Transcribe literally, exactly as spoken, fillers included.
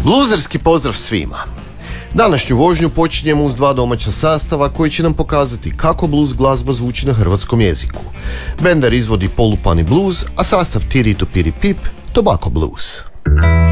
Bluzerski pozdrav svima. Današnju vožnju počinjemo uz dva domaća sastava koji će nam pokazati kako blues glazba zvuči na hrvatskom jeziku. Bender izvodi polupani blues, a sastav Tiri to Piri Pip, Tobacco Blues.